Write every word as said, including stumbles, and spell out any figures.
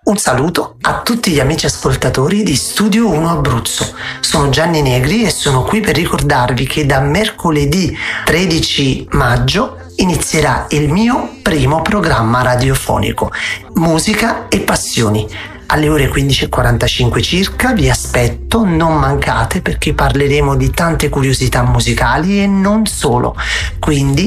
Un saluto a tutti gli amici ascoltatori di Studio uno Abruzzo. Sono Gianni Negri e sono qui per ricordarvi che da mercoledì tredici maggio inizierà il mio primo programma radiofonico, Musica e Passioni. Alle ore quindici e quarantacinque circa vi aspetto, non mancate perché parleremo di tante curiosità musicali e non solo. Quindi